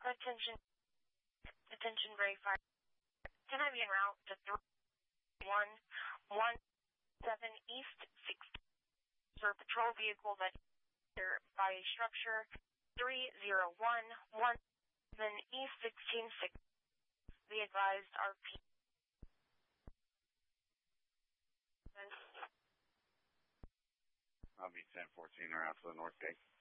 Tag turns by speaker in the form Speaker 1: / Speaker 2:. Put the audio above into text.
Speaker 1: Attention. Attention verified. Can I be en route to 3117 East 6 for a patrol vehicle that by a structure 30117 East 166. Be advised RP.
Speaker 2: I'll be 1014 around to the north gate.